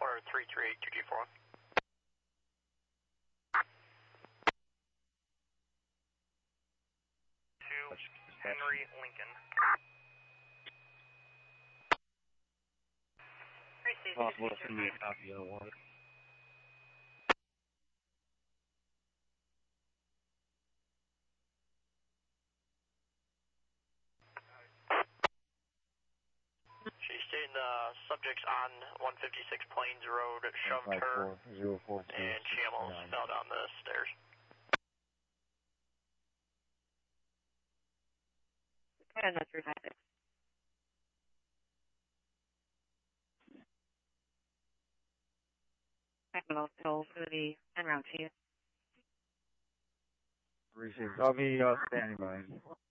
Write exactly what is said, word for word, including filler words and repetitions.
Tower three three eight two G four. To Henry Lincoln. Possible to send me a copy of the water. She's stating the subjects on one fifty-six Plains Road shoved her and she almost fell down the stairs. And that's your tactics. Technical skills for the en route to you. Received. I'll be uh, standing by.